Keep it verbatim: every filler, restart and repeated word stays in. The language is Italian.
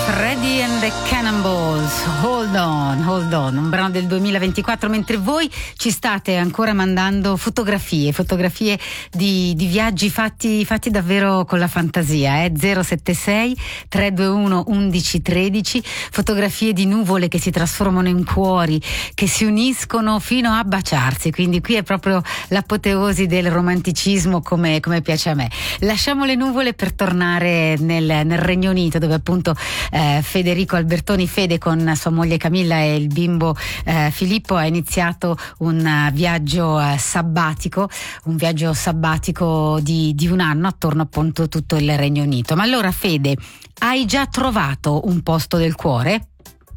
Freddy and the Cannonballs, Hold On, Hold On, un brano del duemilaventiquattro, mentre voi ci state ancora mandando fotografie, fotografie di, di viaggi fatti, fatti davvero con la fantasia, eh? zero sette sei tre due uno undici tredici, fotografie di nuvole che si trasformano in cuori, che si uniscono fino a baciarsi, quindi qui è proprio l'apoteosi del romanticismo come, come piace a me. Lasciamo le nuvole per tornare nel, nel Regno Unito, dove appunto eh, Federico Albertoni, Fede, con sua moglie Camilla e il bimbo eh, Filippo, ha iniziato un uh, viaggio uh, sabbatico, un viaggio sabbatico di, di un anno attorno appunto tutto il Regno Unito. Ma allora, Fede, hai già trovato un posto del cuore?